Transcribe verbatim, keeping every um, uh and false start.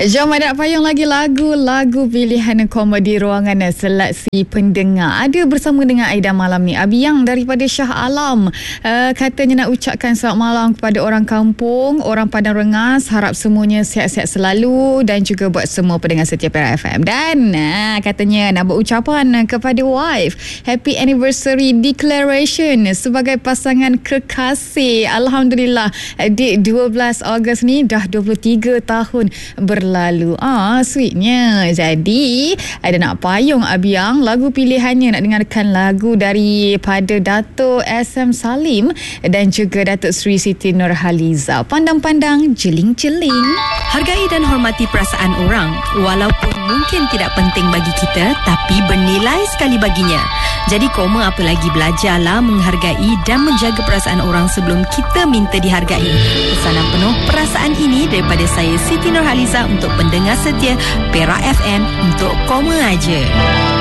Jom ada nak payung lagi lagu-lagu pilihan komedi ruangan seleksi pendengar. Ada bersama dengan Aida malam ni Abiyang daripada Shah Alam. Uh, katanya nak ucapkan selamat malam kepada orang kampung, orang Padang Rengas. Harap semuanya sihat-sihat selalu dan juga buat semua pendengar setia Perak F M. Dan uh, katanya nak buat ucapan kepada wife. Happy anniversary declaration sebagai pasangan kekasih. Alhamdulillah, di dua belas Ogos ni dah dua puluh tiga tahun berlalu. Ah, sweetnya. Jadi, ada nak payung Abiyang, lagu pilihannya nak dengarkan lagu daripada Dato' S M Salim dan juga Datuk Seri Siti Nurhaliza. Pandang-pandang, jeling-jeling. Hargai dan hormati perasaan orang, walaupun mungkin tidak penting bagi kita, tapi bernilai sekali baginya. Jadi koma apa lagi, belajarlah menghargai dan menjaga perasaan orang sebelum kita minta dihargai. Pesanan penuh perasaan ini daripada saya Siti Nurhaliza untuk pendengar setia Perak F M untuk koma aja.